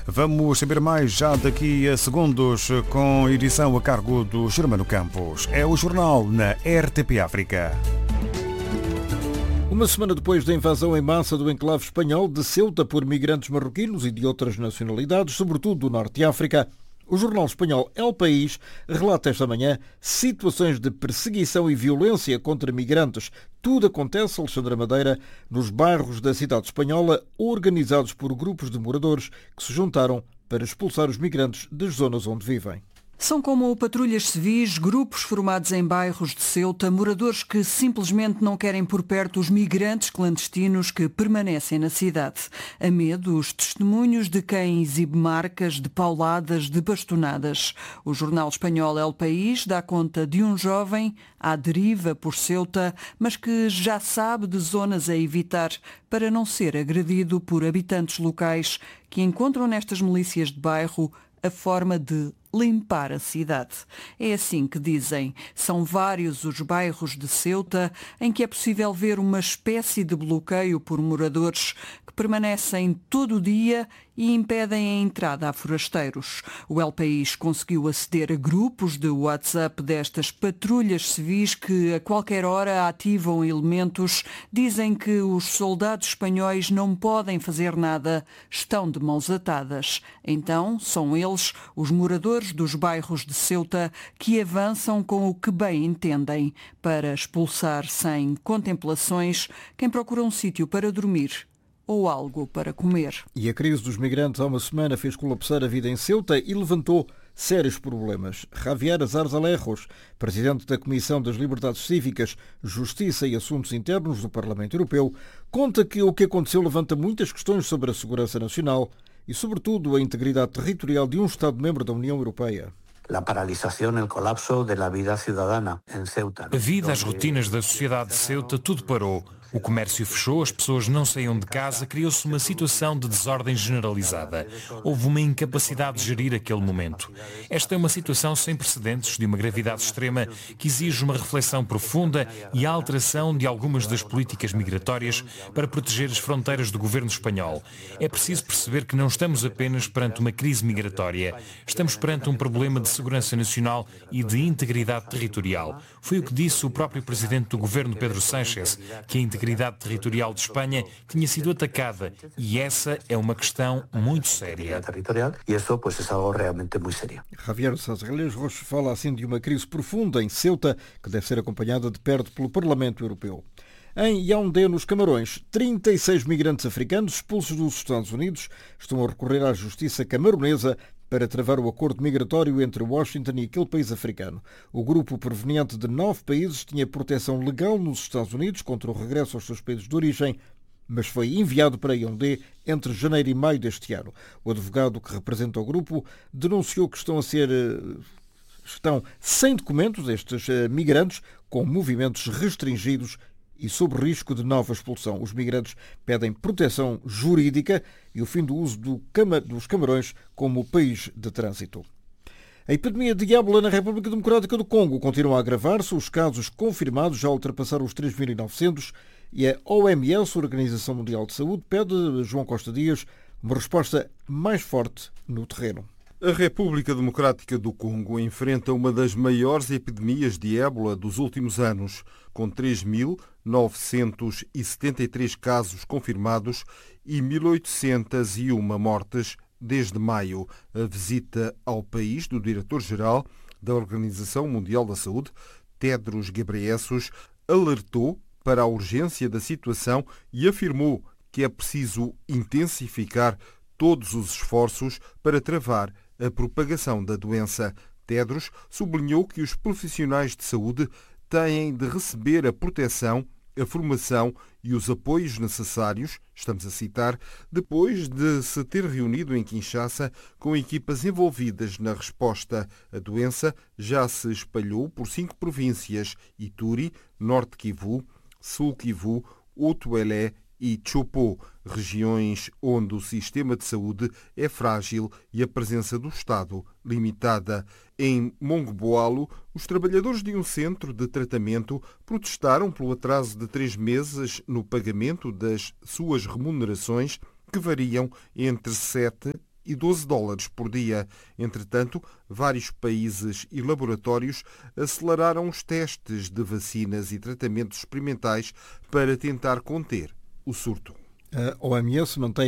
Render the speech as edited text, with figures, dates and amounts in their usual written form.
Vamos saber mais já daqui a segundos com edição a cargo do Germano Campos. É o jornal na RTP África. Uma semana depois da invasão em massa do enclave espanhol de Ceuta por migrantes marroquinos e de outras nacionalidades, sobretudo do Norte de África, o jornal espanhol El País relata esta manhã situações de perseguição e violência contra migrantes. Tudo acontece, Alexandra Madeira, nos bairros da cidade espanhola, organizados por grupos de moradores que se juntaram para expulsar os migrantes das zonas onde vivem. São como patrulhas civis, grupos formados em bairros de Ceuta, moradores que simplesmente não querem por perto os migrantes clandestinos que permanecem na cidade. A medo, os testemunhos de quem exibe marcas de pauladas, de bastonadas. O jornal espanhol El País dá conta de um jovem à deriva por Ceuta, mas que já sabe de zonas a evitar para não ser agredido por habitantes locais que encontram nestas milícias de bairro a forma de limpar a cidade. É assim que dizem. São vários os bairros de Ceuta em que é possível ver uma espécie de bloqueio por moradores que permanecem todo o dia e impedem a entrada a forasteiros. O El País conseguiu aceder a grupos de WhatsApp destas patrulhas civis que a qualquer hora ativam elementos. Dizem que os soldados espanhóis não podem fazer nada, estão de mãos atadas. Então, são eles, os moradores dos bairros de Ceuta, que avançam com o que bem entendem para expulsar sem contemplações quem procura um sítio para dormir ou algo para comer. E a crise dos migrantes há uma semana fez colapsar a vida em Ceuta e levantou sérios problemas. Javier Azar Alejos, presidente da Comissão das Liberdades Cívicas, Justiça e Assuntos Internos do Parlamento Europeu, conta que o que aconteceu levanta muitas questões sobre a segurança nacional e, sobretudo, a integridade territorial de um Estado-membro da União Europeia. A paralisação, o colapso da vida cidadana em Ceuta. A vida, as rotinas da sociedade de Ceuta, tudo parou. O comércio fechou, as pessoas não saíam de casa, criou-se uma situação de desordem generalizada. Houve uma incapacidade de gerir aquele momento. Esta é uma situação sem precedentes, de uma gravidade extrema, que exige uma reflexão profunda e a alteração de algumas das políticas migratórias para proteger as fronteiras do governo espanhol. É preciso perceber que não estamos apenas perante uma crise migratória, estamos perante um problema de segurança nacional e de integridade territorial. Foi o que disse o próprio presidente do governo, Pedro Sánchez, que a integridade territorial de Espanha tinha sido atacada e essa é uma questão muito séria. E isso, pois, é algo realmente muito sério. Javier Alejos fala assim de uma crise profunda em Ceuta que deve ser acompanhada de perto pelo Parlamento Europeu. Em Yaoundé, nos Camarões, 36 migrantes africanos expulsos dos Estados Unidos estão a recorrer à justiça camaronesa para travar o acordo migratório entre Washington e aquele país africano. O grupo proveniente de 9 países tinha proteção legal nos Estados Unidos contra o regresso aos seus países de origem, mas foi enviado para Yaoundé entre janeiro e maio deste ano. O advogado que representa o grupo denunciou que estão sem documentos estes migrantes, com movimentos restringidos e sob risco de nova expulsão. Os migrantes pedem proteção jurídica e o fim do uso dos Camarões como país de trânsito. A epidemia de ébola na República Democrática do Congo continua a agravar-se. Os casos confirmados já ultrapassaram os 3.900 e a OMS, Organização Mundial de Saúde, pede a João Costa Dias uma resposta mais forte no terreno. A República Democrática do Congo enfrenta uma das maiores epidemias de ébola dos últimos anos, com 3.973 casos confirmados e 1.801 mortes desde maio. A visita ao país do diretor-geral da Organização Mundial da Saúde, Tedros Ghebreyesus, alertou para a urgência da situação e afirmou que é preciso intensificar todos os esforços para travar a propagação da doença. Tedros sublinhou que os profissionais de saúde têm de receber a proteção, a formação e os apoios necessários, estamos a citar, depois de se ter reunido em Kinshasa com equipas envolvidas na resposta. A doença já se espalhou por 5 províncias: Ituri, Norte Kivu, Sul Kivu, Haut-Uélé e Chopo, regiões onde o sistema de saúde é frágil e a presença do Estado limitada. Em Mongboalo, os trabalhadores de um centro de tratamento protestaram pelo atraso de 3 meses no pagamento das suas remunerações, que variam entre 7 $112 por dia. Entretanto, vários países e laboratórios aceleraram os testes de vacinas e tratamentos experimentais para tentar conter o surto. A OMS mantém